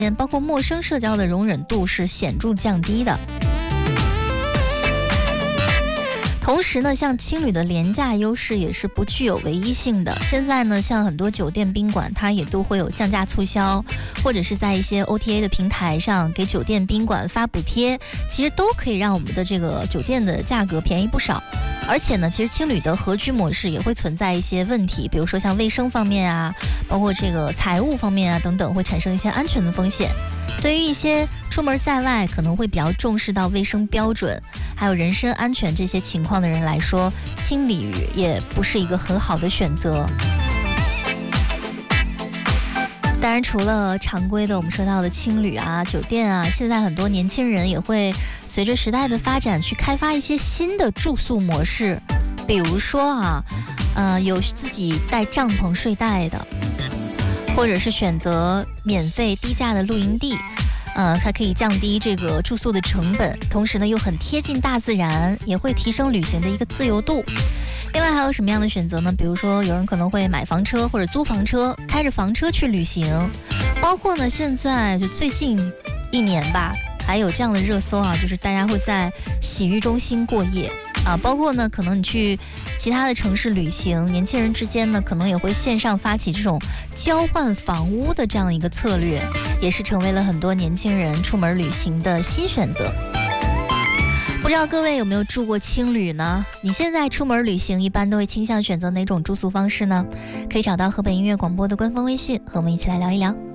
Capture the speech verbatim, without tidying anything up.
包括陌生社交的容忍度是显著降低的。同时呢，像青旅的廉价优势也是不具有唯一性的。现在呢，像很多酒店宾馆，它也都会有降价促销，或者是在一些 O T A 的平台上给酒店宾馆发补贴，其实都可以让我们的这个酒店的价格便宜不少。而且呢，其实青旅的合居模式也会存在一些问题，比如说像卫生方面啊，包括这个财务方面啊等等，会产生一些安全的风险。对于一些出门在外可能会比较重视到卫生标准，还有人身安全这些情况的人来说，青旅也不是一个很好的选择。当然，除了常规的我们说到的青旅啊、酒店啊，现在很多年轻人也会随着时代的发展去开发一些新的住宿模式，比如说啊，呃，有自己带帐篷睡袋的，或者是选择免费低价的露营地。呃，它可以降低这个住宿的成本，同时呢又很贴近大自然，也会提升旅行的一个自由度。另外还有什么样的选择呢？比如说有人可能会买房车或者租房车，开着房车去旅行。包括呢现在就最近一年吧，还有这样的热搜啊，就是大家会在洗浴中心过夜啊，包括呢可能你去其他的城市旅行，年轻人之间呢可能也会线上发起这种交换房屋的这样一个策略，也是成为了很多年轻人出门旅行的新选择。不知道各位有没有住过青旅呢？你现在出门旅行一般都会倾向选择哪种住宿方式呢？可以找到河北音乐广播的官方微信，和我们一起来聊一聊。